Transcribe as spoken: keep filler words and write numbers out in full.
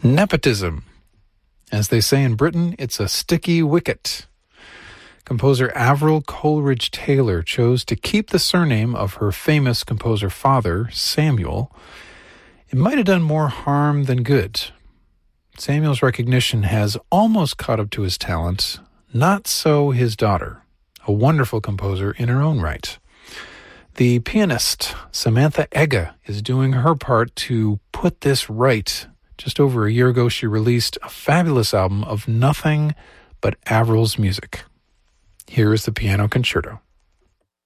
Nepotism. As they say in Britain, it's a sticky wicket. Composer Avril Coleridge Taylor chose to keep the surname of her famous composer father, Samuel. It might have done more harm than good. Samuel's recognition has almost caught up to his talent, not so his daughter, a wonderful composer in her own right. The pianist, Samantha Egga, is doing her part to put this right. Just over a year ago, she released a fabulous album of nothing but Avril's music. Here is the Piano Concerto.